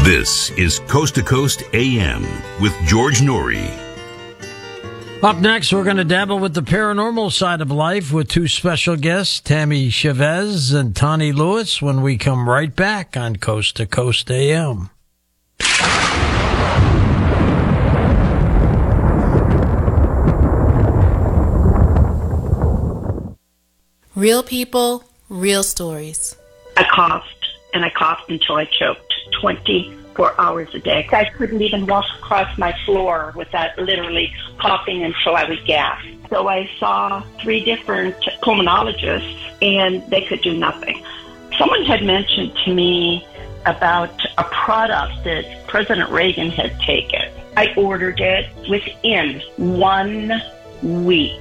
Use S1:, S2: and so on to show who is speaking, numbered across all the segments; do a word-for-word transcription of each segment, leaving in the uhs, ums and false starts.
S1: This is Coast to Coast A M with George Noory.
S2: Up next, we're going to dabble with the paranormal side of life with two special guests, Tammy Chavez and Tani Lewis, when we come right back on Coast to Coast A M.
S3: Real people, real stories.
S4: I coughed, and I coughed until I choked twenty-four hours a day. I couldn't even walk across my floor without literally coughing until I would gasp. So I saw three different pulmonologists, and they could do nothing. Someone had mentioned to me about a product that President Reagan had taken. I ordered it within one week.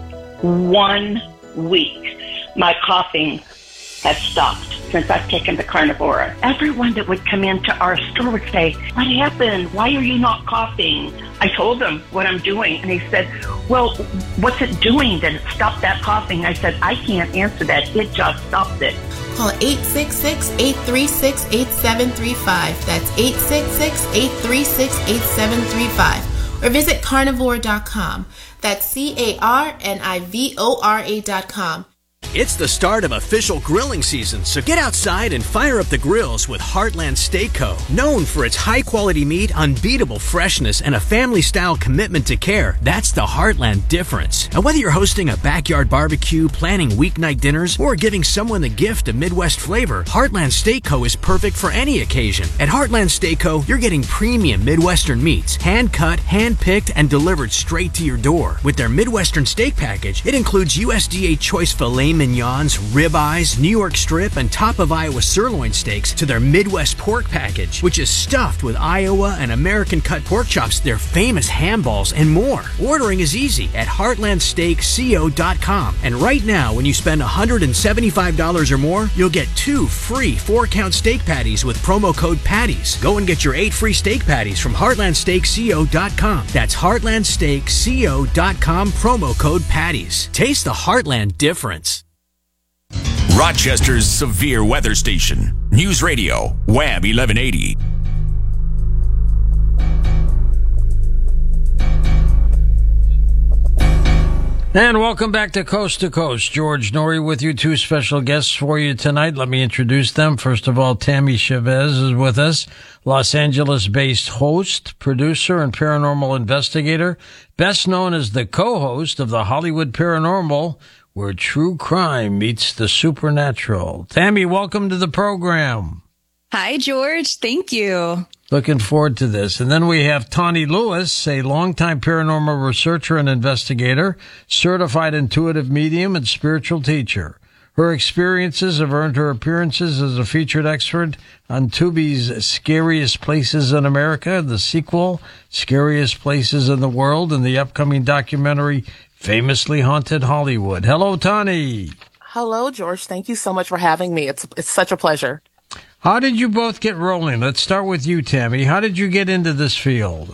S4: One week. My coughing has stopped since I've taken the Carnivora. Everyone that would come into our store would say, "What happened? Why are you not coughing?" I told them what I'm doing, and they said, "Well, what's it doing that it stopped that coughing?" I said, "I can't answer that. It just stopped it."
S3: Call eight six six, eight three six, eight seven three five. That's eight six six, eight three six, eight seven three five. Or visit carnivore dot com. That's C A R N I V O R A dot com.
S5: It's the start of official grilling season, so get outside and fire up the grills with Heartland Steak Co. Known for its high-quality meat, unbeatable freshness, and a family-style commitment to care, that's the Heartland difference. And whether you're hosting a backyard barbecue, planning weeknight dinners, or giving someone the gift of Midwest flavor, Heartland Steak Co. is perfect for any occasion. At Heartland Steak Co., you're getting premium Midwestern meats, hand-cut, hand-picked, and delivered straight to your door. With their Midwestern steak package, it includes U S D A choice filet mignons, ribeyes, New York strip, and top of Iowa sirloin steaks to their Midwest pork package, which is stuffed with Iowa and American cut pork chops, their famous ham balls, and more. Ordering is easy at heartland steak co dot com. And right now, when you spend one hundred seventy-five dollars or more, you'll get two free four-count steak patties with promo code PATTIES. Go and get your eight free steak patties from heartland steak co dot com. That's heartland steak co dot com, promo code PATTIES. Taste the Heartland difference.
S1: Rochester's severe weather station. News Radio, W A B eleven eighty.
S2: And welcome back to Coast to Coast. George Noory with you. Two special guests for you tonight. Let me introduce them. First of all, Tammy Chavez is with us, Los Angeles-based host, producer, and paranormal investigator, best known as the co-host of the Hollywood Paranormal, where true crime meets the supernatural. Tammy, welcome to the program.
S6: Hi, George. Thank you.
S2: Looking forward to this. And then we have Tani Lewis, a longtime paranormal researcher and investigator, certified intuitive medium and spiritual teacher. Her experiences have earned her appearances as a featured expert on Tubi's Scariest Places in America, the sequel, Scariest Places in the World, and the upcoming documentary, Famously Haunted Hollywood. Hello, Tani.
S7: Hello, George. Thank you so much for having me. It's it's such a pleasure.
S2: How did you both get rolling? Let's start with you, Tammy. How did you get into this field?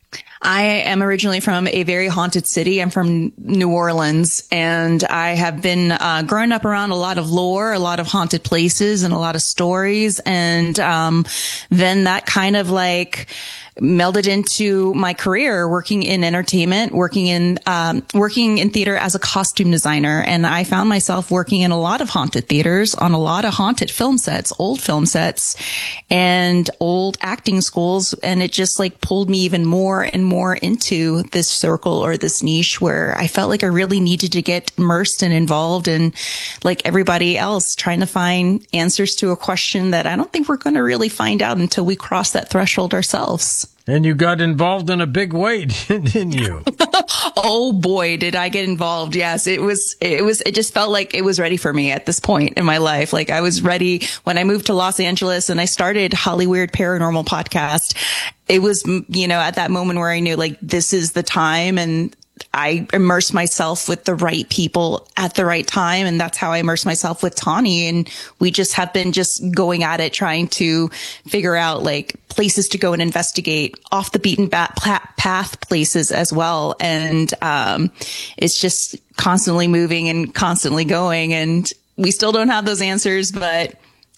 S6: I am originally from a very haunted city. I'm from New Orleans, and I have been uh, growing up around a lot of lore, a lot of haunted places, and a lot of stories. And um, then that kind of like melded into my career, working in entertainment, working in um, working in theater as a costume designer. And I found myself working in a lot of haunted theaters, on a lot of haunted film sets, old film sets, and old acting schools. And it just like pulled me even more and more into this circle or this niche where I felt like I really needed to get immersed and involved, and like everybody else, trying to find answers to a question that I don't think we're going to really find out until we cross that threshold ourselves.
S2: And you got involved in a big way, didn't you?
S6: Oh boy, did I get involved. Yes, it was, it was, it just felt like it was ready for me at this point in my life. Like I was ready when I moved to Los Angeles and I started Hollyweird Paranormal Podcast. It was, you know, at that moment where I knew like this is the time, and I immersed myself with the right people at the right time. And that's how I immersed myself with Tani. And we just have been just going at it, trying to figure out like places to go and investigate, off the beaten path places as well. And, um, it's just constantly moving and constantly going. And we still don't have those answers, but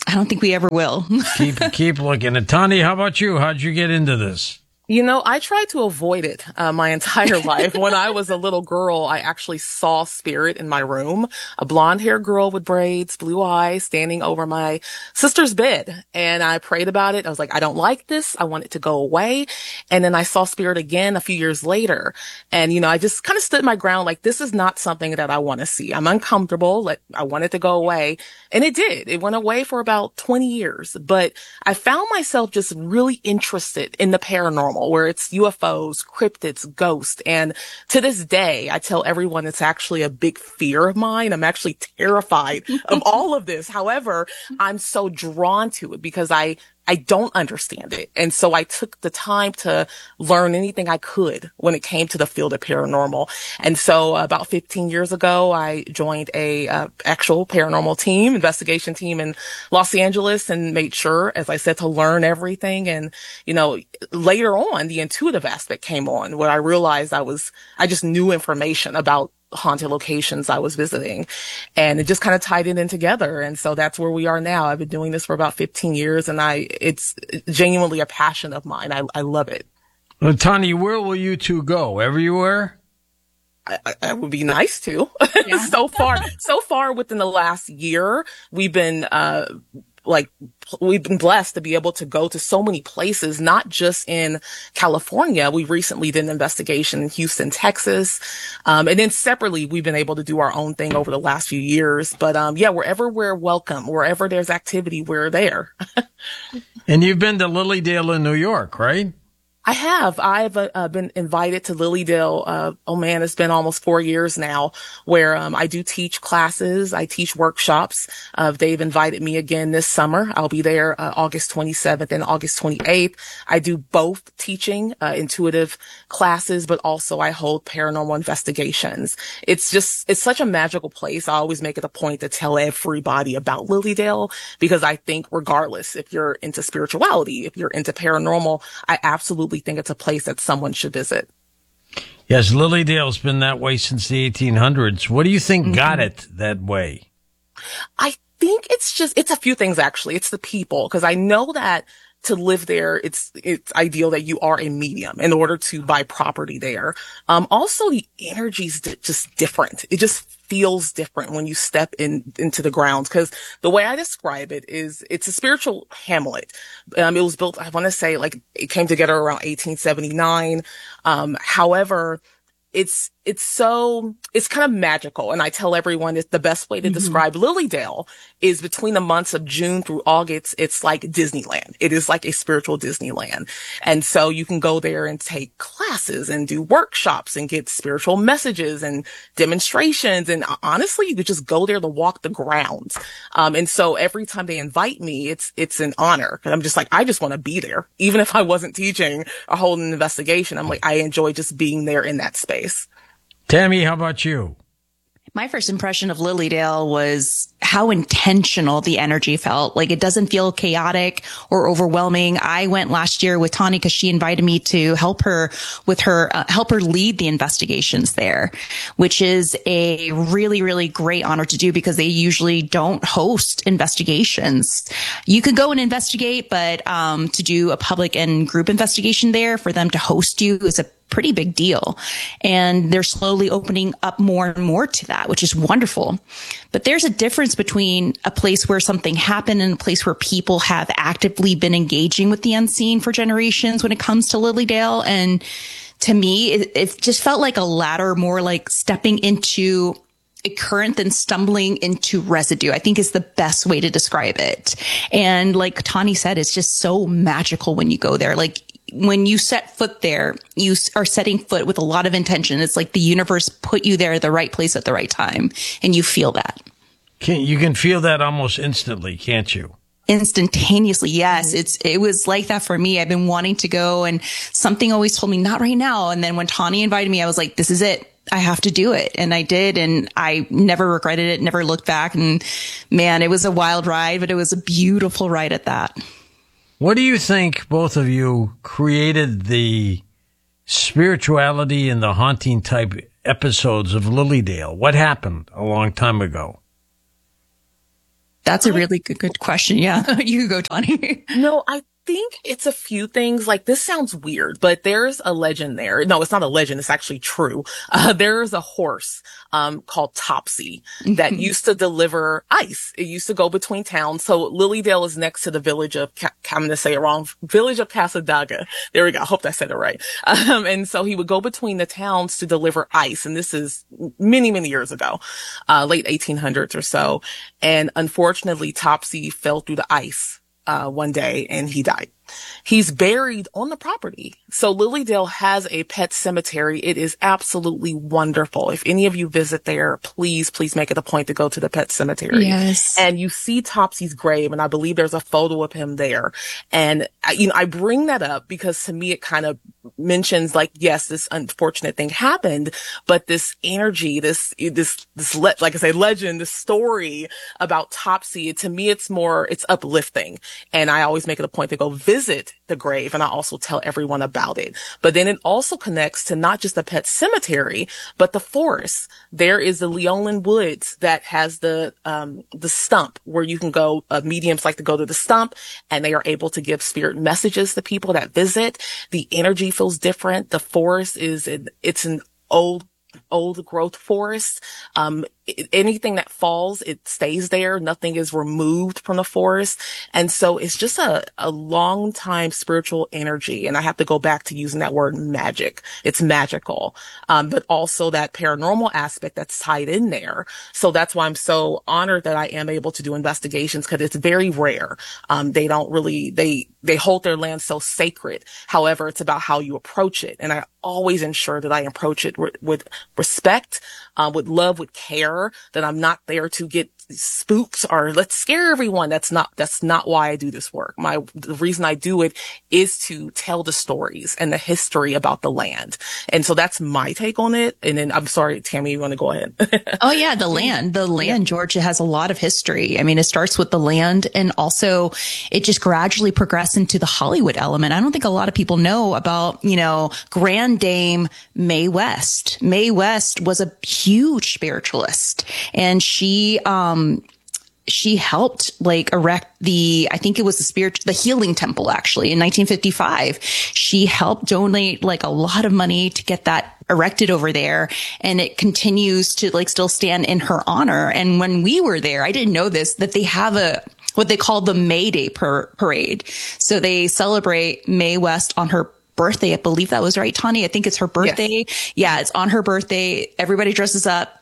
S6: I don't think we ever will.
S2: keep keep looking. And Tani, how about you? How'd you get into this?
S7: You know, I tried to avoid it uh, my entire life. When I was a little girl, I actually saw spirit in my room, a blonde-haired girl with braids, blue eyes, standing over my sister's bed. And I prayed about it. I was like, I don't like this. I want it to go away. And then I saw spirit again a few years later. And, you know, I just kind of stood my ground like, this is not something that I want to see. I'm uncomfortable. Like, I want it to go away. And it did. It went away for about twenty years. But I found myself just really interested in the paranormal, where it's U F Os, cryptids, ghosts. And to this day, I tell everyone it's actually a big fear of mine. I'm actually terrified of all of this. However, I'm so drawn to it because I I don't understand it. And so I took the time to learn anything I could when it came to the field of paranormal. And so about fifteen years ago, I joined a uh, actual paranormal team, investigation team in Los Angeles, and made sure, as I said, to learn everything. And, you know, later on, the intuitive aspect came on, where I realized I was, I just knew information about haunted locations I was visiting, and it just kind of tied it in together. And so that's where we are now. I've been doing this for about fifteen years, and I, it's genuinely a passion of mine. I, I love it.
S2: Well, Tani, where will you two go? Everywhere?
S7: I, I, I would be nice to. Yeah. so far, so far within the last year, we've been, uh, like, we've been blessed to be able to go to so many places, not just in California. We recently did an investigation in Houston, Texas. Um, and then separately, we've been able to do our own thing over the last few years. But, um, yeah, wherever we're welcome, wherever there's activity, we're there.
S2: And you've been to Lilydale in New York, right?
S7: I have. I've uh, been invited to Lilydale. Uh, oh man, it's been almost four years now, where um, I do teach classes. I teach workshops. Uh, they've invited me again this summer. I'll be there uh, August twenty-seventh and August twenty-eighth. I do both teaching uh, intuitive classes, but also I hold paranormal investigations. It's just, it's such a magical place. I always make it a point to tell everybody about Lilydale, because I think regardless if you're into spirituality, if you're into paranormal, I absolutely think it's a place that someone should visit.
S2: Yes, Lilydale's been that way since the eighteen hundreds. What do you think mm-hmm. got it that way?
S7: I think it's just, it's a few things actually. It's the people, because I know that to live there, it's, it's ideal that you are a medium in order to buy property there. Um, also the energy's d- just different. It just feels different when you step in, into the grounds. Cause the way I describe it is it's a spiritual hamlet. Um, it was built, I want to say like it came together around eighteen seventy-nine. Um, however, it's, it's so, it's kind of magical. And I tell everyone it's the best way to mm-hmm. describe Lilydale is between the months of June through August. It's like Disneyland. It is like a spiritual Disneyland. And so you can go there and take classes and do workshops and get spiritual messages and demonstrations. And honestly, you could just go there to walk the grounds. Um, and so every time they invite me, it's, it's an honor. Cause I'm just like, I just want to be there. Even if I wasn't teaching or holding an investigation, I'm like, I enjoy just being there in that space.
S2: Tammy, how about you?
S6: My first impression of Lilydale was how intentional the energy felt. Like it doesn't feel chaotic or overwhelming. I went last year with Tani because she invited me to help her with her, uh, help her lead the investigations there, which is a really, really great honor to do because they usually don't host investigations. You could go and investigate, but, um, to do a public and group investigation there for them to host you is a pretty big deal. And they're slowly opening up more and more to that, which is wonderful. But there's a difference between a place where something happened and a place where people have actively been engaging with the unseen for generations when it comes to Lilydale. And to me, it, it just felt like a ladder, more like stepping into a current than stumbling into residue, I think is the best way to describe it. And like Tani said, it's just so magical when you go there. Like when you set foot there, you are setting foot with a lot of intention. It's like the universe put you there at the right place at the right time. And you feel that.
S2: Can, you can feel that almost instantly, can't you?
S6: Instantaneously. Yes. It's, it was like that for me. I've been wanting to go and something always told me not right now. And then when Tani invited me, I was like, this is it. I have to do it. And I did. And I never regretted it, never looked back. And man, it was a wild ride, but it was a beautiful ride at that.
S2: What do you think, both of you, created the spirituality and the haunting type episodes of Lilydale? What happened a long time ago?
S6: That's a really good, good question. Yeah. You go, Tawny.
S7: No, I think it's a few things. Like, this sounds weird, but there's a legend there. No, it's not a legend. It's actually true. Uh, there's a horse, um, called Topsy that used to deliver ice. It used to go between towns. So Lilydale is next to the village of, Ca- I'm going to say it wrong, village of Casadaga. There we go. I hope I said it right. Um, and so he would go between the towns to deliver ice. And this is many, many years ago, uh, late eighteen hundreds or so. And unfortunately, Topsy fell through the ice uh one day and he died. He's buried on the property. So Lilydale has a pet cemetery. It is absolutely wonderful. If any of you visit there, please, please make it a point to go to the pet cemetery.
S6: Yes.
S7: And you see Topsy's grave, and I believe there's a photo of him there. And, you know, I bring that up because to me, it kind of mentions, like, yes, this unfortunate thing happened, but this energy, this, this, this, le- like I say, legend, this story about Topsy, to me, it's more, it's uplifting. And I always make it a point to go visit the grave, and I also tell everyone about it. But then it also connects to not just the pet cemetery, but the forest. There is the Leolin Woods that has the, um, the stump where you can go, uh, mediums like to go to the stump, and they are able to give spirit messages to people that visit. The energy feels different. The forest is, an, it's an old, old growth forest. Um, it, anything that falls, it stays there. Nothing is removed from the forest. And so it's just a, a long time spiritual energy. And I have to go back to using that word magic. It's magical. Um, but also that paranormal aspect that's tied in there. So that's why I'm so honored that I am able to do investigations, because it's very rare. Um, they don't really, they, they hold their land so sacred. However, it's about how you approach it. And I always ensure that I approach it with, with respect, uh, with love, with care, that I'm not there to get spooked or let's scare everyone. That's not, that's not why I do this work. My, the reason I do it is to tell the stories and the history about the land. And so that's my take on it. And then I'm sorry, Tammy, you want to go ahead?
S6: Oh yeah. The land, the land, Georgia has a lot of history. I mean, it starts with the land, and also it just gradually progressed into the Hollywood element. I don't think a lot of people know about, you know, Grand Dame Mae West. Mae West was a huge spiritualist, and she, um, she helped like erect the, I think it was the spirit, the healing temple actually in nineteen fifty-five. She helped donate like a lot of money to get that erected over there. And it continues to like still stand in her honor. And when we were there, I didn't know this, that they have a, what they call the May Day par- parade. So they celebrate Mae West on her birthday. I believe that was right, Tawny. I think it's her birthday. Yes. Yeah, it's on her birthday. Everybody dresses up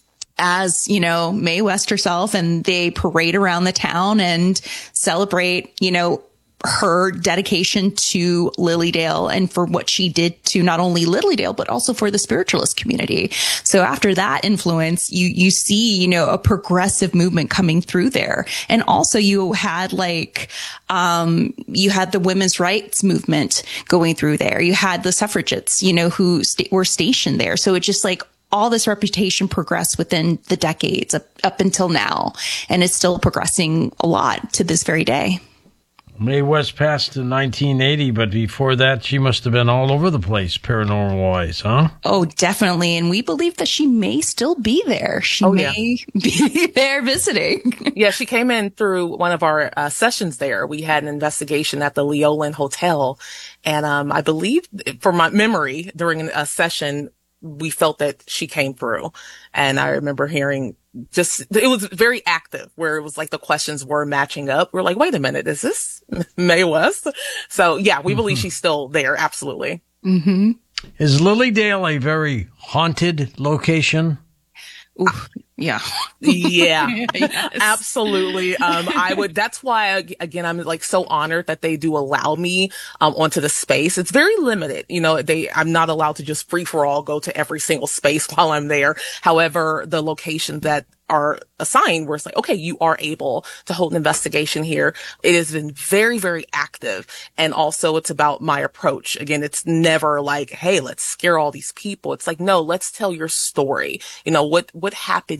S6: as, you know, Mae West herself, and they parade around the town and celebrate, you know, her dedication to Lilydale and for what she did to not only Lilydale, but also for the spiritualist community. So after that influence, you, you see, you know, a progressive movement coming through there. And also you had like, um, you had the women's rights movement going through there. You had the suffragettes, you know, who st- were stationed there. So it just like, all this reputation progressed within the decades up, up until now. And it's still progressing a lot to this very day.
S2: Mae West passed in nineteen eighty, but before that, she must have been all over the place, paranormal-wise, huh?
S6: Oh, definitely. And we believe that she may still be there. She
S7: oh,
S6: may
S7: yeah.
S6: be there visiting.
S7: Yeah, she came in through one of our uh, sessions there. We had an investigation at the Leolin Hotel. And um, I believe, from my memory, during a session, we felt that she came through. And I remember hearing just, it was very active, where it was like the questions were matching up. We're like, wait a minute, is this Mae West? So yeah, we mm-hmm. believe she's still there. Absolutely.
S6: Mm-hmm.
S2: Is Lilydale a very haunted location?
S6: Oof. Yeah.
S7: Yeah,
S6: yes.
S7: Absolutely. Um, I would, that's why, again, I'm like so honored that they do allow me, um, onto the space. It's very limited. You know, they, I'm not allowed to just free for all go to every single space while I'm there. However, the locations that are assigned where it's like, okay, you are able to hold an investigation here. It has been very, very active. And also it's about my approach. Again, it's never like, hey, let's scare all these people. It's like, no, let's tell your story. You know, what, what happened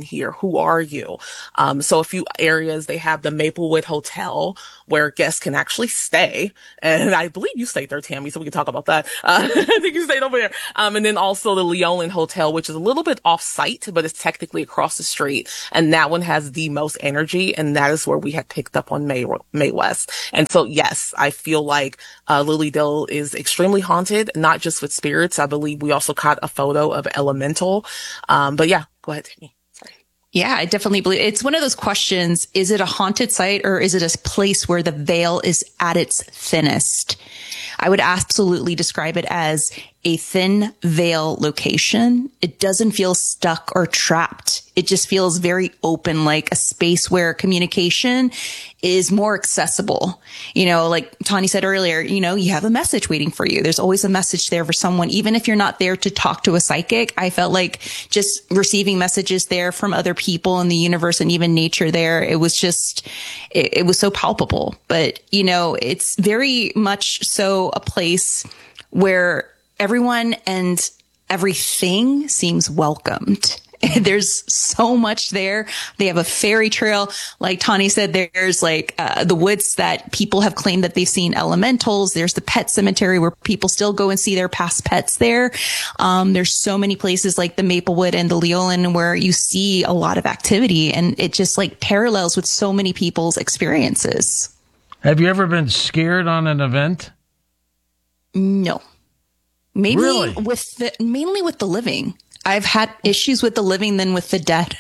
S7: here? Who are you? Um, so a few areas, they have the Maplewood Hotel where guests can actually stay. And I believe you stayed there, Tammy, so we can talk about that. Uh, I think you stayed over there. Um, and then also the Leolin Hotel, which is a little bit off site, but it's technically across the street. And that one has the most energy. And that is where we had picked up on May, May West. And so, yes, I feel like, uh, Lily Dale is extremely haunted, not just with spirits. I believe we also caught a photo of Elemental. Um, but yeah, go ahead, Tammy.
S6: Yeah, I definitely believe it's one of those questions. Is it a haunted site or is it a place where the veil is at its thinnest? I would absolutely describe it as a thin veil location. It doesn't feel stuck or trapped. It just feels very open, like a space where communication is more accessible. You know, like Tawny said earlier, you know, you have a message waiting for you. There's always a message there for someone. Even if you're not there to talk to a psychic, I felt like just receiving messages there from other people in the universe and even nature there, it was just, it, it was so palpable. But, you know, it's very much so a place where everyone and everything seems welcomed. There's so much there. They have a fairy trail. Like Tawny said, there's like uh, the woods that people have claimed that they've seen elementals. There's the pet cemetery where people still go and see their past pets there. Um, there's so many places like the Maplewood and the Leolin where you see a lot of activity, and it just like parallels with so many people's experiences.
S2: Have you ever been scared on an event?
S6: No. Maybe
S2: really?
S6: with the, mainly with the living. I've had issues with the living than with the dead.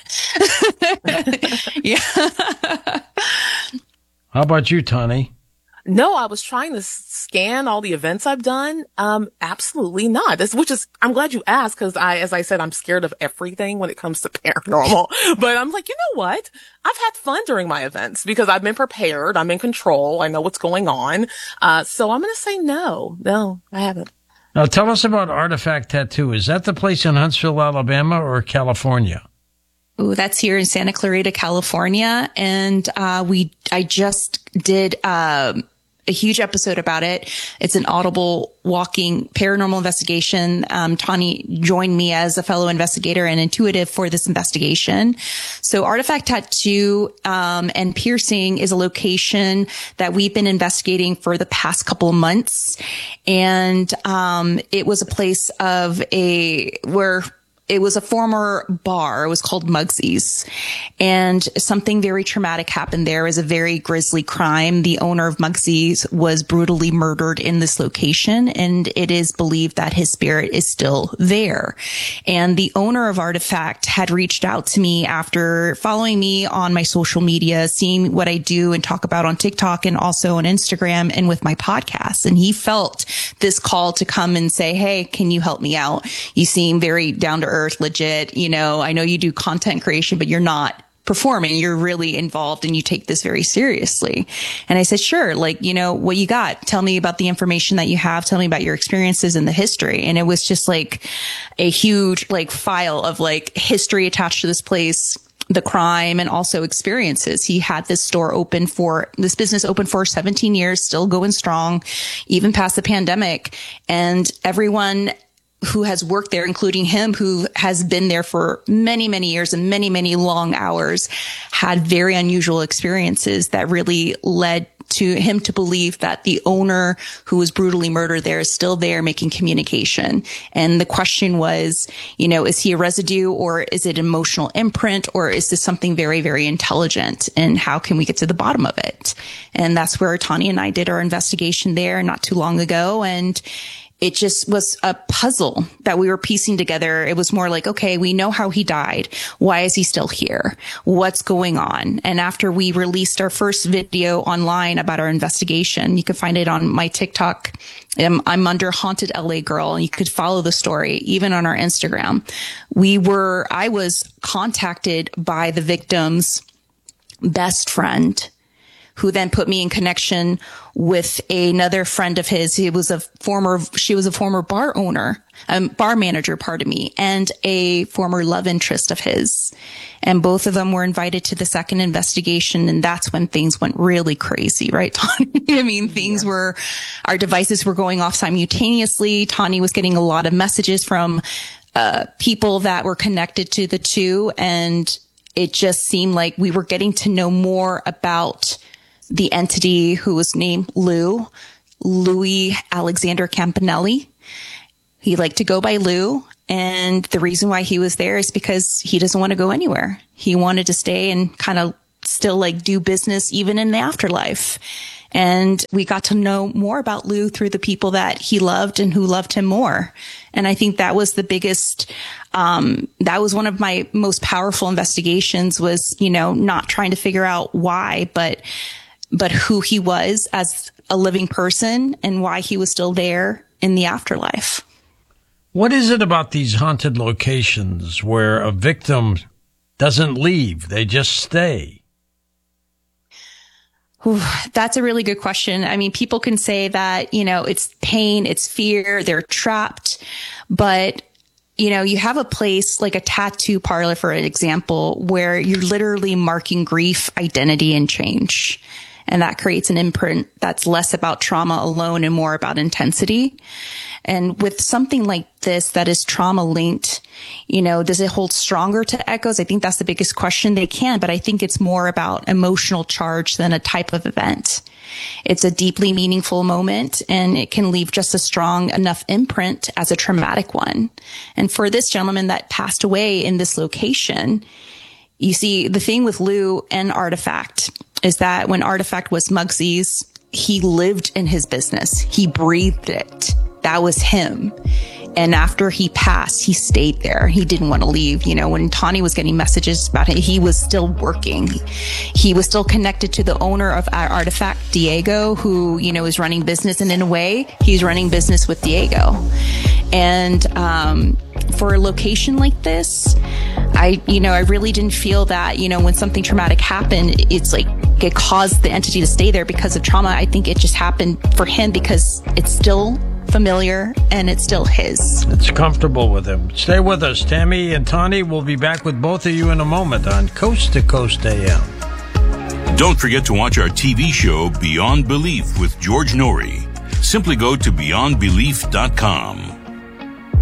S6: Yeah.
S2: How about you, Tawny?
S7: No, I was trying to scan all the events I've done. Um, absolutely not. This, which is, I'm glad you asked, because I, as I said, I'm scared of everything when it comes to paranormal. But I'm like, you know what? I've had fun during my events because I've been prepared. I'm in control. I know what's going on. Uh, so I'm going to say no. No, I haven't.
S2: Now, tell us about Artifact Tattoo. Is that the place in Huntsville, Alabama, or California?
S6: Ooh, that's here in Santa Clarita, California. And uh we I just did um a huge episode about it. It's an Audible walking paranormal investigation. Um, Tawny joined me as a fellow investigator and intuitive for this investigation. So Artifact Tattoo, um, and Piercing is a location that we've been investigating for the past couple of months. And, um, it was a place of a, where it was a former bar. It was called Mugsy's, and something very traumatic happened there. It was a very grisly crime. The owner of Mugsy's was brutally murdered in this location, and it is believed that his spirit is still there. And the owner of Artifact had reached out to me after following me on my social media, seeing what I do and talk about on TikTok and also on Instagram and with my podcast. And he felt this call to come and say, hey, can you help me out? You seem very down to earth. Earth, legit, you know, I know you do content creation, but you're not performing. You're really involved and you take this very seriously. And I said, sure. Like, you know, what you got? Tell me about the information that you have. Tell me about your experiences and the history. And it was just like a huge like file of like history attached to this place, the crime, and also experiences. He had this store open for this business open for seventeen years, still going strong, even past the pandemic. And everyone who has worked there, including him, who has been there for many, many years and many, many long hours, had very unusual experiences that really led to him to believe that the owner who was brutally murdered there is still there making communication. And the question was, you know, is he a residue, or is it emotional imprint, or is this something very, very intelligent? And how can we get to the bottom of it? And that's where Tawny and I did our investigation there not too long ago. And it just was a puzzle that we were piecing together. It was more like, okay, we know how he died. Why is he still here? What's going on? And after we released our first video online about our investigation, you can find it on my TikTok. I'm, I'm under Haunted L A Girl, and you could follow the story even on our Instagram. We were, I was contacted by the victim's best friend, who then put me in connection with another friend of his. He was a former, she was a former bar owner, um, bar manager, pardon me, and a former love interest of his. And both of them were invited to the second investigation. And that's when things went really crazy, right, Tawny? I mean, things yeah. were, our devices were going off simultaneously. Tawny was getting a lot of messages from, uh, people that were connected to the two. And it just seemed like we were getting to know more about the entity who was named Lou, Louis Alexander Campanelli. He liked to go by Lou. And the reason why he was there is because he doesn't want to go anywhere. He wanted to stay and kind of still like do business even in the afterlife. And we got to know more about Lou through the people that he loved and who loved him more. And I think that was the biggest, um, that was one of my most powerful investigations was, you know, not trying to figure out why, but, but who he was as a living person and why he was still there in the afterlife.
S2: What is it about these haunted locations where a victim doesn't leave, they just stay?
S6: Ooh, that's a really good question. I mean, people can say that, you know, it's pain, it's fear, they're trapped. But, you know, you have a place like a tattoo parlor, for an example, where you're literally marking grief, identity, and change. And that creates an imprint that's less about trauma alone and more about intensity. And with something like this that is trauma linked, you know, does it hold stronger to echoes? I think that's the biggest question. They can, but I think it's more about emotional charge than a type of event. It's a deeply meaningful moment, and it can leave just a strong enough imprint as a traumatic one. And for this gentleman that passed away in this location, you see, the thing with Lou and Artifact is that when Artifact was Mugsy's, he lived in his business. He breathed it. That was him. And after he passed, he stayed there. He didn't want to leave. You know, when Tawny was getting messages about it, he was still working. He was still connected to the owner of our Artifact, Diego, who, you know, is running business. And in a way, he's running business with Diego. And um, for a location like this, I, you know, I really didn't feel that, you know, when something traumatic happened, it's like it caused the entity to stay there because of trauma. I think it just happened for him because it's still familiar and it's still his.
S2: It's comfortable with him. Stay with us. Tammy and Tawny will be back with both of you in a moment on Coast to Coast A M.
S1: Don't forget to watch our T V show Beyond Belief with George Norrie. Simply go to beyond belief dot com.